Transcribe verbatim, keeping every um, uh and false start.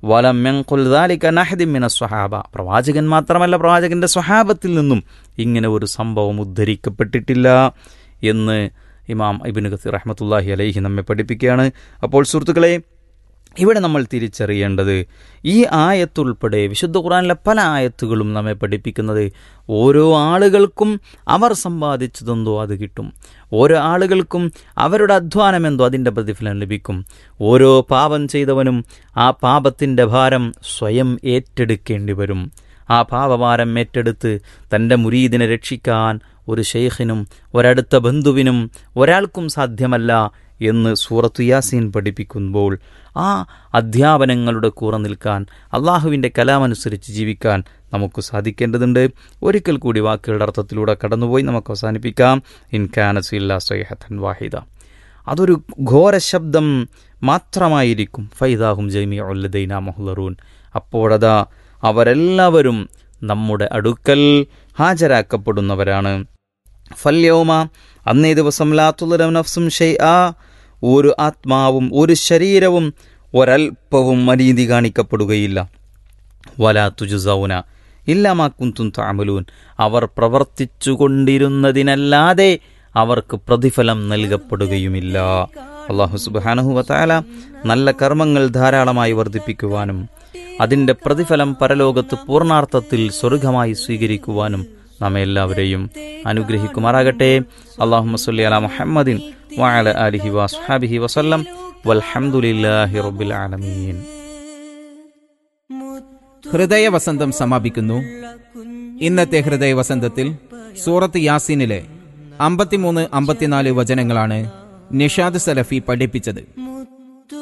വലം യൻഖുൽ ദാലിക നഹ്ദിൻ മിനസ് സ്വഹാബ, പ്രവാചകൻ മാത്രമല്ല പ്രവാചകന്റെ സ്വഹാബത്തിൽ നിന്നും ഇങ്ങനെ ഒരു സംഭവം ഉദ്ധരിക്കപ്പെട്ടിട്ടില്ല എന്ന് ഇമാം ഇബ്നു കസീർ റഹ്മത്തുള്ളാഹി അലൈഹി നമ്മെ പഠിപ്പിക്കുകയാണ്. അപ്പോൾ സുഹൃത്തുക്കളെ, ഇവിടെ നമ്മൾ തിരിച്ചറിയേണ്ടത് ഈ ആയത്തുൾപ്പെടെ വിശുദ്ധ ഖുർആനിലെ പല ആയത്തുകളും നമ്മെ പഠിപ്പിക്കുന്നത് ഓരോ ആളുകൾക്കും അവർ സമ്പാദിച്ചതെന്തോ അത് കിട്ടും, ഓരോ ആളുകൾക്കും അവരുടെ അധ്വാനമെന്തോ അതിൻ്റെ പ്രതിഫലം ലഭിക്കും. ഓരോ പാപം ചെയ്തവനും ആ പാപത്തിൻ്റെ ഭാരം സ്വയം ഏറ്റെടുക്കേണ്ടി വരും. ആ പാപഭാരം ഏറ്റെടുത്ത് തൻ്റെ മുരീദിനെ രക്ഷിക്കാൻ ഒരു ഷെയ്ഖിനും ഒരടുത്ത ബന്ധുവിനും ഒരാൾക്കും സാധ്യമല്ല എന്ന് സൂറത്തു യാസീൻ പഠിപ്പിക്കുമ്പോൾ ആ അധ്യാപനങ്ങളുടെ കൂടെ നിൽക്കാൻ, അള്ളാഹുവിൻ്റെ കലാമനുസരിച്ച് ജീവിക്കാൻ നമുക്ക് സാധിക്കേണ്ടതുണ്ട്. ഒരിക്കൽ കൂടി വാക്കുകളുടെ അർത്ഥത്തിലൂടെ കടന്നുപോയി നമുക്ക് അവസാനിപ്പിക്കാം. ഇൻകാനസില്ലാ സൈഹത്തൻ വാഹിദ, അതൊരു ഘോര ശബ്ദം മാത്രമായിരിക്കും. ഫൈദാഹും ജമീഉൽ ലദൈനാ മുഹ്ളറൂൻ, അപ്പോഴതാ അവരെല്ലാവരും നമ്മുടെ അടുക്കൽ ഹാജരാക്കപ്പെടുന്നവരാണ്. ഫല്യൗമ, അന്നേ ദിവസം ലാ തുദ്ലമു നഫ്സുൻ ഷൈആ, ഒരു ആത്മാവും ഒരു ശരീരവും ഒരൽപ്പവും അനീതി കാണിക്കപ്പെടുകയില്ല. വലാ തുജ്സൗന ഇല്ലാ മാ കുന്തും തഅമലൂൻ, അവർ പ്രവർത്തിച്ചു കൊണ്ടിരുന്നതിനല്ലാതെ അവർക്ക് പ്രതിഫലം നൽകപ്പെടുകയുമില്ല. അല്ലാഹു സുബ്ഹാനഹു വ തആല നല്ല കർമ്മങ്ങൾ ധാരാളമായി വർദ്ധിപ്പിക്കുവാനും അതിൻ്റെ പ്രതിഫലം പരലോകത്ത് പൂർണ്ണാർത്ഥത്തിൽ സ്വർഗമായി സ്വീകരിക്കുവാനും നമ്മെ എല്ലാവരെയും അനുഗ്രഹിക്കുമാറാകട്ടെ. അല്ലാഹുമ്മ സ്വല്ലി അലാ മുഹമ്മദിൻ വഅല ആലിഹി വസ്ഹബിഹി വസല്ലം വൽഹംദുലില്ലാഹി റബ്ബിൽ ആലമീൻ. ഹൃദയവസന്തം സമാപിക്കുന്നു. ഇന്നത്തെ ഹൃദയവസന്തത്തിൽ സൂറത്ത് യാസീനിലെ അമ്പത്തിമൂന്ന് അമ്പത്തിനാല് വചനങ്ങളാണ് നിഷാദ് സലഫി പഠിപ്പിച്ചത്.